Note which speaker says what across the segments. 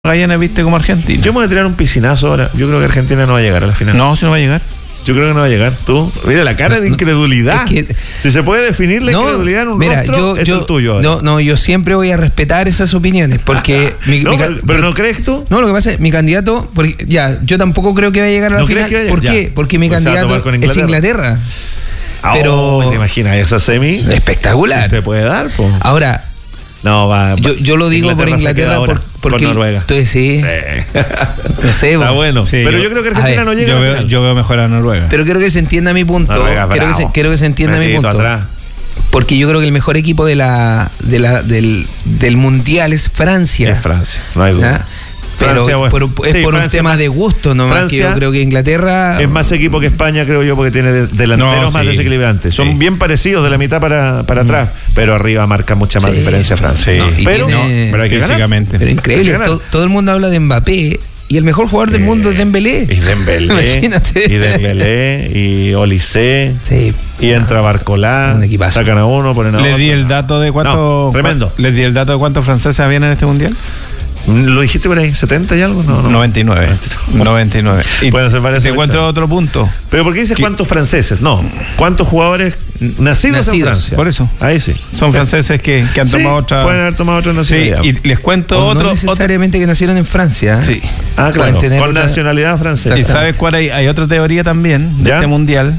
Speaker 1: Magallanes viste como Argentina.
Speaker 2: Yo me voy a tirar un piscinazo ahora. Yo creo que Argentina no va a llegar a la final.
Speaker 1: No, si no va a llegar.
Speaker 2: Yo creo que no va a llegar. Tú, mira la cara de incredulidad. Es que, si se puede definir la incredulidad en un rostro, es el tuyo ahora.
Speaker 3: Yo siempre voy a respetar esas opiniones, porque...
Speaker 2: ¿Pero no crees tú?
Speaker 3: No, lo que pasa es, mi candidato... yo tampoco creo que va a llegar a la final. ¿Por qué? Porque mi candidato es Inglaterra. Pero...
Speaker 2: ¿te imaginas esa semi?
Speaker 3: Espectacular.
Speaker 2: Se puede dar, po.
Speaker 3: Ahora...
Speaker 2: No, va.
Speaker 3: Yo lo digo por Inglaterra porque
Speaker 2: Noruega.
Speaker 3: Entonces sí. No sé,
Speaker 2: está bueno. Sí, pero yo creo que Argentina no llega.
Speaker 1: Yo veo mejor a Noruega.
Speaker 3: Pero quiero que se entienda mi punto. Quiero que se entienda mi punto. Atrás. Porque yo creo que el mejor equipo del mundial es Francia.
Speaker 2: Es Francia, no hay duda.
Speaker 3: Pero es por un tema de gusto, ¿no? Francia, que yo creo que Inglaterra
Speaker 2: es más equipo que España, creo yo, porque tiene delanteros más desequilibrantes. Son bien parecidos de la mitad para atrás, pero arriba marca mucha más diferencia Francia. Pero hay que ganar.
Speaker 3: Pero increíble, todo el mundo habla de Mbappé y el mejor jugador del mundo es Dembélé.
Speaker 2: Y Dembélé, y Olise, y entra Barcolá, sacan a uno, ponen a otro.
Speaker 1: Les di el dato de
Speaker 2: tremendo.
Speaker 1: Les di el dato de cuántos franceses habían en este mundial.
Speaker 2: ¿Lo dijiste por ahí? ¿70 y algo? No.
Speaker 1: 99. Y te encuentro otro punto.
Speaker 2: ¿Pero por qué dices cuántos franceses? No. ¿Cuántos jugadores nacidos en Francia?
Speaker 1: Por eso.
Speaker 2: Ahí sí.
Speaker 1: Son franceses que han tomado otra...
Speaker 2: pueden haber tomado otra nacionalidad.
Speaker 1: Sí, y les cuento otro...
Speaker 3: No necesariamente que nacieron en Francia.
Speaker 1: Sí.
Speaker 2: Claro. Con nacionalidad francesa.
Speaker 1: ¿Y sabes cuál hay otra teoría también de este mundial?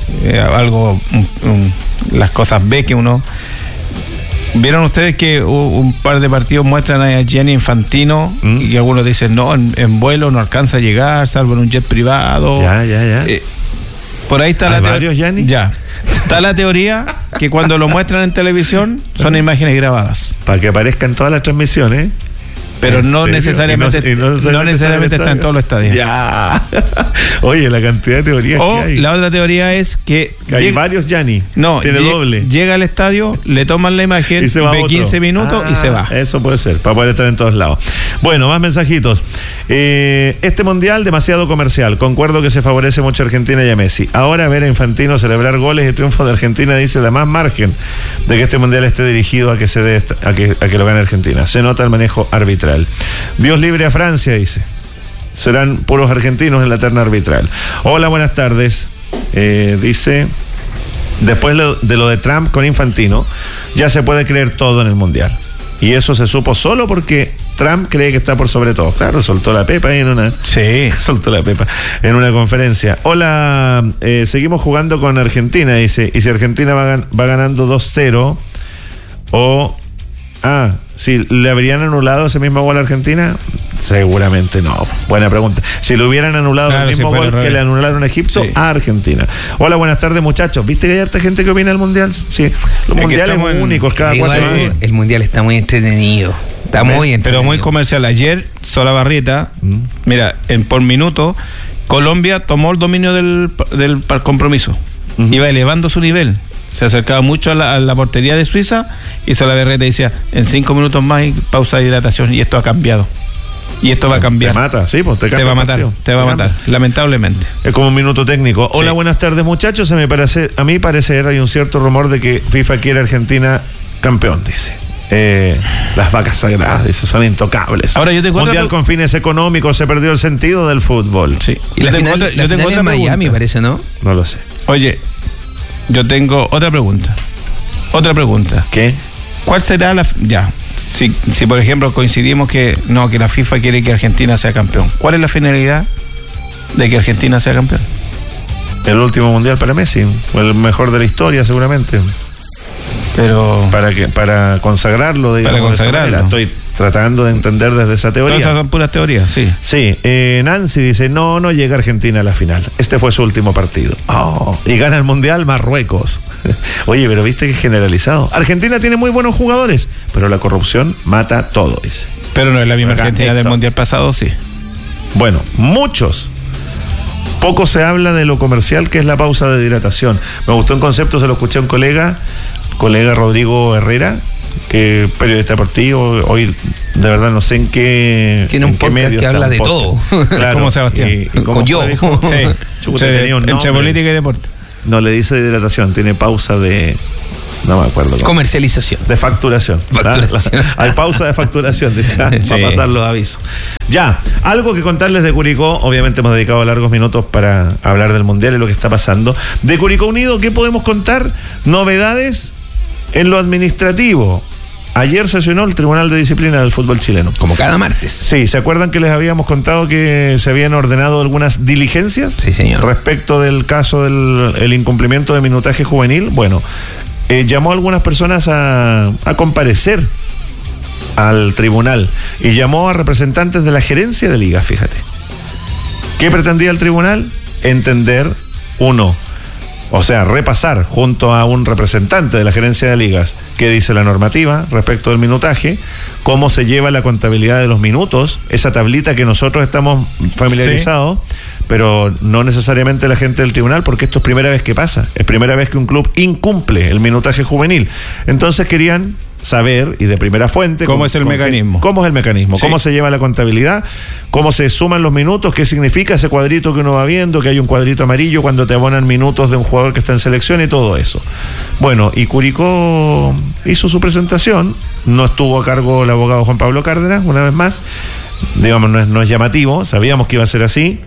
Speaker 1: Las cosas B que uno... ¿Vieron ustedes que un par de partidos muestran a Gianni Infantino y algunos dicen, no, en vuelo no alcanza a llegar, salvo en un jet privado?
Speaker 2: Ya.
Speaker 1: Por ahí está la teoría.
Speaker 2: Gianni?
Speaker 1: Ya. Está la teoría que cuando lo muestran en televisión son imágenes grabadas.
Speaker 2: Para que aparezca en todas las transmisiones.
Speaker 1: Pero no necesariamente está en todos los estadios.
Speaker 2: Ya. Oye, la cantidad de teorías que hay.
Speaker 1: La otra teoría es que
Speaker 2: hay varios Gianni.
Speaker 1: No,
Speaker 2: tiene doble.
Speaker 1: Llega al estadio, le toman la imagen, ve 15 minutos y se va.
Speaker 2: Eso puede ser, para poder estar en todos lados. Bueno, más mensajitos. Este mundial demasiado comercial. Concuerdo que se favorece mucho a Argentina y a Messi. Ahora ver a Infantino celebrar goles y triunfos de Argentina dice da más margen de que este mundial esté dirigido a que lo gane Argentina. Se nota el manejo arbitral. Dios libre a Francia, dice. Serán puros argentinos en la terna arbitral. Hola, buenas tardes. Dice, después de lo de Trump con Infantino, ya se puede creer todo en el mundial. Y eso se supo solo porque Trump cree que está por sobre todo. Claro, soltó la pepa ahí soltó la pepa en una conferencia. Hola, seguimos jugando con Argentina, dice. Y si Argentina va ganando 2-0 si le habrían anulado ese mismo gol a Argentina, seguramente no. Buena pregunta. Si le hubieran anulado el mismo gol que le anularon a Egipto, a Argentina. Hola, buenas tardes, muchachos. ¿Viste que hay harta gente que opina del mundial? Sí. Los mundiales únicos cada 4 años.
Speaker 3: El mundial está muy entretenido. Está muy entretenido.
Speaker 1: Pero muy comercial. Ayer, Solabarrieta, mira, por minuto, Colombia tomó el dominio del compromiso. Iba elevando su nivel. Se acercaba mucho a la portería de Suiza y Solabarrieta decía, en 5 minutos más hay pausa de hidratación, y esto ha cambiado. Y esto va a cambiar.
Speaker 2: Te mata, sí, pues te
Speaker 1: va a matar, lamentablemente.
Speaker 2: Es como un minuto técnico. Hola, buenas tardes, muchachos. A mi parecer hay un cierto rumor de que FIFA quiere Argentina campeón, dice. Las vacas sagradas, dice, son intocables.
Speaker 1: Ahora yo te encuentro
Speaker 2: mundial con fines económicos, se perdió el sentido del fútbol.
Speaker 3: Sí. Y la final en Miami, parece, ¿no?
Speaker 2: No lo sé.
Speaker 1: Oye, yo tengo otra pregunta.
Speaker 2: ¿Qué?
Speaker 1: ¿Cuál será si por ejemplo coincidimos que la FIFA quiere que Argentina sea campeón? ¿Cuál es la finalidad de que Argentina sea campeón?
Speaker 2: El último mundial para Messi, o el mejor de la historia seguramente.
Speaker 1: Pero
Speaker 2: para consagrarlo, digamos.
Speaker 1: Para consagrarlo.
Speaker 2: Estoy tratando de entender desde esa teoría.
Speaker 1: Todas esas son puras teorías, sí.
Speaker 2: Sí, Nancy dice, no llega Argentina a la final. Este fue su último partido. Y gana el mundial Marruecos. Oye, pero viste que es generalizado. Argentina tiene muy buenos jugadores, pero la corrupción mata todo, dice.
Speaker 1: Pero no es la misma Argentina del mundial pasado, sí.
Speaker 2: Bueno, muchos. Poco se habla de lo comercial que es la pausa de hidratación. Me gustó un concepto, se lo escuché a un colega Rodrigo Herrera, que es periodista deportivo. Hoy de verdad no sé en qué
Speaker 3: tiene un podcast que habla de todo.
Speaker 2: Claro,
Speaker 1: como Sebastián
Speaker 3: con yo
Speaker 1: entre política y deporte.
Speaker 2: No le dice de hidratación, tiene pausa de... No me acuerdo.
Speaker 3: Comercialización.
Speaker 2: De facturación. Hay pausa de facturación, dice, sí. Va a pasar los avisos. Ya, algo que contarles de Curicó. Obviamente hemos dedicado largos minutos para hablar del Mundial y lo que está pasando. De Curicó Unido, ¿qué podemos contar? Novedades en lo administrativo. Ayer sesionó el Tribunal de Disciplina del Fútbol Chileno.
Speaker 3: Como cada martes.
Speaker 2: Sí, ¿se acuerdan que les habíamos contado que se habían ordenado algunas diligencias?
Speaker 3: Sí, señor.
Speaker 2: Respecto del caso del incumplimiento de minutaje juvenil. Bueno, llamó a algunas personas a comparecer al tribunal y llamó a representantes de la gerencia de liga, fíjate. ¿Qué pretendía el tribunal? Entender, repasar junto a un representante de la gerencia de ligas qué dice la normativa respecto del minutaje, cómo se lleva la contabilidad de los minutos, esa tablita que nosotros estamos familiarizados, sí, pero no necesariamente la gente del tribunal, porque esto es primera vez que pasa, es primera vez que un club incumple el minutaje juvenil. Entonces querían saber, y de primera fuente,
Speaker 1: ¿Cómo es el mecanismo?
Speaker 2: ¿Cómo es el mecanismo? Sí. ¿Cómo se lleva la contabilidad? ¿Cómo se suman los minutos? ¿Qué significa ese cuadrito que uno va viendo? Que hay un cuadrito amarillo cuando te abonan minutos de un jugador que está en selección y todo eso. Bueno, y Curicó hizo su presentación, no estuvo a cargo el abogado Juan Pablo Cárdenas, una vez más, digamos, no es llamativo, sabíamos que iba a ser así.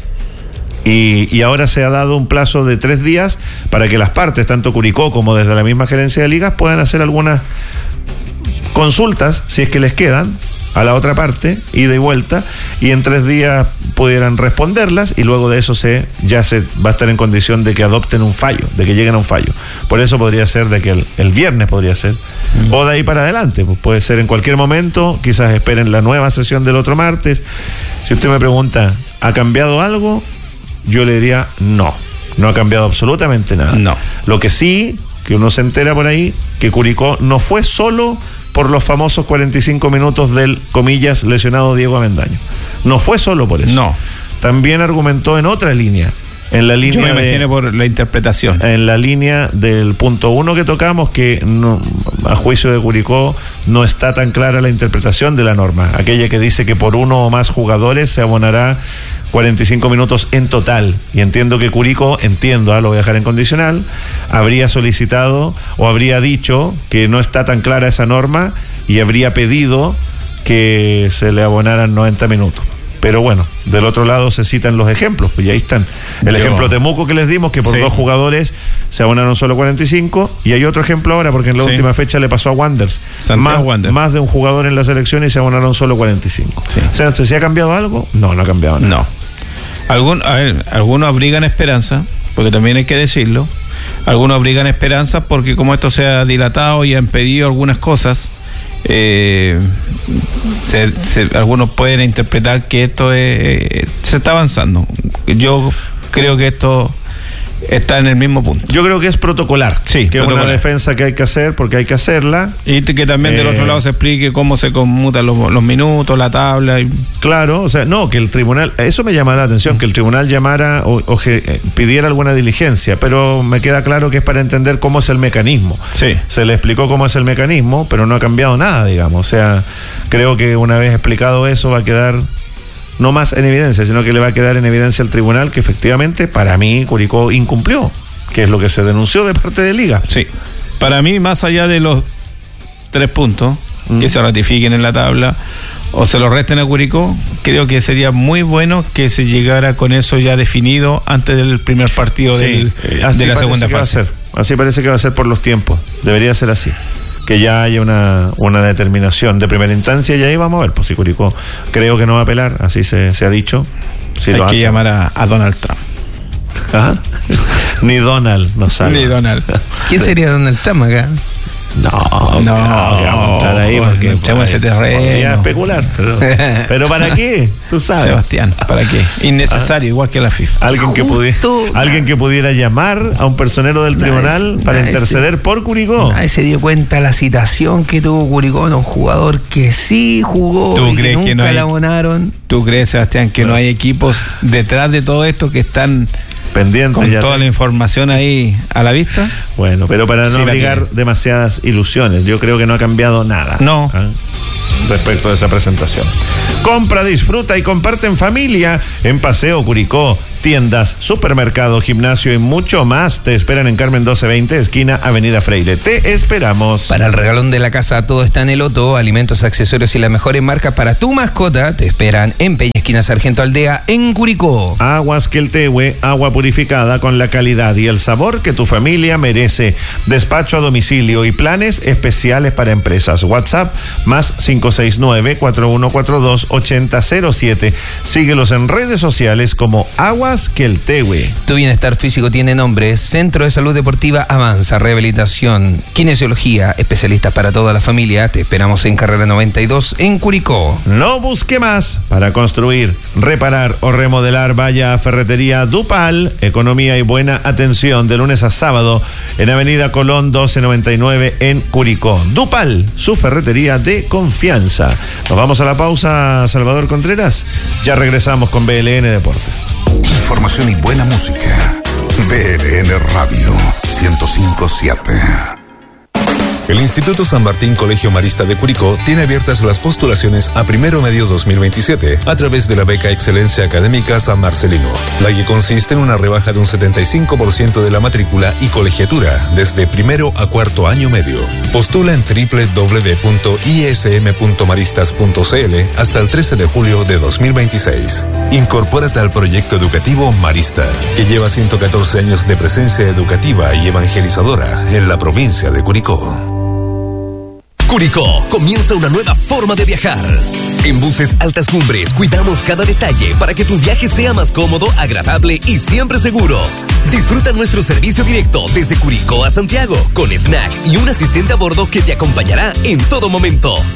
Speaker 2: Y ahora se ha dado un plazo de 3 días para que las partes, tanto Curicó como desde la misma gerencia de ligas, puedan hacer algunas consultas, si es que les quedan, a la otra parte, ida y vuelta, y en 3 días pudieran responderlas, y luego de eso ya se va a estar en condición de que adopten un fallo, de que lleguen a un fallo. Por eso podría ser de que el viernes podría ser, o de ahí para adelante, pues puede ser en cualquier momento, quizás esperen la nueva sesión del otro martes. Si usted me pregunta, ¿ha cambiado algo? Yo le diría no ha cambiado absolutamente nada.
Speaker 3: No.
Speaker 2: Lo que sí, que uno se entera por ahí, que Curicó no fue solo por los famosos 45 minutos del, comillas, lesionado Diego Avendaño. No fue solo por eso.
Speaker 1: No.
Speaker 2: También argumentó en otra línea. En la línea,
Speaker 1: yo me imagino por la interpretación.
Speaker 2: En la línea del punto 1 que tocamos, que no, a juicio de Curicó no está tan clara la interpretación de la norma. Aquella que dice que por 1 o más jugadores se abonará 45 minutos en total. Y entiendo que Curicó, lo voy a dejar en condicional, habría solicitado o habría dicho que no está tan clara esa norma y habría pedido que se le abonaran 90 minutos. Pero bueno, del otro lado se citan los ejemplos, pues ya ahí están. El ejemplo Temuco que les dimos, que por 2 jugadores se abonaron solo 45, y hay otro ejemplo ahora, porque en la última fecha le pasó a Wanderers. Más de un jugador en la selección y se abonaron solo 45. Sí. O sea, ¿se ha cambiado algo? No ha cambiado nada.
Speaker 1: No. Algunos abrigan esperanza, porque también hay que decirlo. Algunos abrigan esperanza porque como esto se ha dilatado y han pedido algunas cosas, algunos pueden interpretar que esto se está avanzando. Yo creo que esto está en el mismo punto.
Speaker 2: Yo creo que es protocolar,
Speaker 1: sí,
Speaker 2: que es una defensa que hay que hacer porque hay que hacerla,
Speaker 1: y que también del otro lado se explique cómo se conmutan los minutos, la tabla
Speaker 2: claro, o sea, no, que el tribunal, eso me llama la atención, que el tribunal llamara o pidiera alguna diligencia, pero me queda claro que es para entender cómo es el mecanismo.
Speaker 1: Sí.
Speaker 2: Se le explicó cómo es el mecanismo, pero no ha cambiado nada, digamos. O sea, creo que una vez explicado eso va a quedar no más en evidencia, sino que le va a quedar en evidencia al tribunal que efectivamente, para mí, Curicó incumplió, que es lo que se denunció de parte de Liga.
Speaker 1: Sí, para mí, más allá de los 3 puntos que se ratifiquen en la tabla o se lo resten a Curicó, creo que sería muy bueno que se llegara con eso ya definido antes del primer partido de la segunda fase.
Speaker 2: Así parece que va a ser por los tiempos, debería ser así. Que ya haya una determinación de primera instancia, y ahí vamos a ver, pues si Curicó creo que no va a apelar, así se ha dicho.
Speaker 1: Si hay que llamar a Donald Trump.
Speaker 2: ¿Ah? Ni Donald, no sabe.
Speaker 1: Ni Donald.
Speaker 3: ¿Quién sería Donald Trump acá?
Speaker 2: No, vamos a entrar ahí porque
Speaker 1: echamos ese terreno.
Speaker 2: A especular, pero ¿para qué? Tú sabes.
Speaker 1: Sebastián, ¿para qué? Innecesario, igual que la FIFA.
Speaker 2: Alguien que pudiera llamar a un personero del tribunal para interceder por Curicó.
Speaker 3: Nadie se dio cuenta la citación que tuvo Curicó en un jugador que sí jugó y que nunca la abonaron.
Speaker 1: ¿Tú crees, Sebastián, que no hay equipos detrás de todo esto que están
Speaker 2: pendiente
Speaker 1: con toda la información ahí a la vista?
Speaker 2: Bueno, pero para no obligar demasiadas ilusiones, yo creo que no ha cambiado nada.
Speaker 1: No.
Speaker 2: Respecto de esa presentación. Compra, disfruta y comparte en familia en Paseo Curicó. tiendas, supermercado, gimnasio y mucho más te esperan en Carmen 1220, esquina Avenida Freire. Te esperamos.
Speaker 3: Para el regalón de la casa, todo está en el Otto. Alimentos, accesorios y las mejores marcas para tu mascota te esperan en Peña, esquina Sargento Aldea, en Curicó.
Speaker 2: Aguas Queltehue, agua purificada con la calidad y el sabor que tu familia merece. Despacho a domicilio y planes especiales para empresas. WhatsApp más 569-4142-8007. Síguelos en redes sociales como Aguas Queltehue.
Speaker 3: Tu bienestar físico tiene nombre. Centro de Salud Deportiva Avanza, rehabilitación, kinesiología, especialistas para toda la familia. Te esperamos en Carrera 92 en Curicó.
Speaker 2: No busque más. Para construir, reparar o remodelar, vaya a Ferretería Dupal. Economía y buena atención de lunes a sábado en Avenida Colón 1299 en Curicó. Dupal, su ferretería de confianza. Nos vamos a la pausa, Salvador Contreras. Ya regresamos con BLN Deportes.
Speaker 4: Información y buena música. BLN Radio 105.7.
Speaker 5: El Instituto San Martín Colegio Marista de Curicó tiene abiertas las postulaciones a primero medio 2027 a través de la beca Excelencia Académica San Marcelino, la que consiste en una rebaja de un 75% de la matrícula y colegiatura desde primero a cuarto año medio. Postula en www.ism.maristas.cl hasta el 13 de julio de 2026. Incorpórate al proyecto educativo Marista, que lleva 114 años de presencia educativa y evangelizadora en la provincia de Curicó.
Speaker 6: Curicó comienza una nueva forma de viajar. En Buses Altas Cumbres cuidamos cada detalle para que tu viaje sea más cómodo, agradable y siempre seguro. Disfruta nuestro servicio directo desde Curicó a Santiago, con snack y un asistente a bordo que te acompañará en todo momento.